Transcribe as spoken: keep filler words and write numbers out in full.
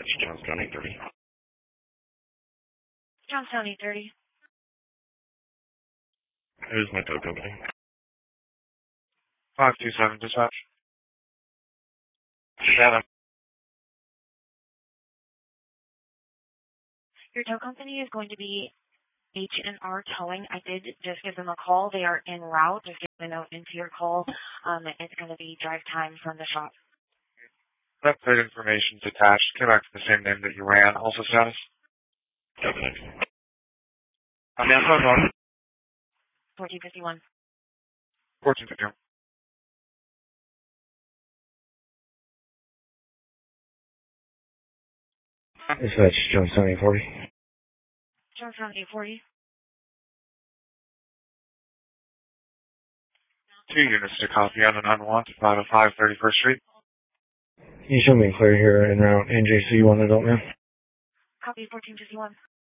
Dispatch, Johnstown eight thirty. Johnstown eight thirty. Who's my tow company? five two seven, dispatch. Seven. Your tow company is going to be H and R Towing. I did just give them a call. They are en route. Just give them a note into your call. Um, it's going to be drive time from the shop. That plate information's attached. Came back to the same name that you ran. Also status? Okay. I'm on phone phone. fourteen fifty-one. fourteen fifty-one. Dispatch, Johnstown eight forty. Johnstown eight forty. Two units to copy on an unwanted five oh five thirty-first Street. Can you show me clear here en route N J C one adult man? Copy fourteen fifty-one.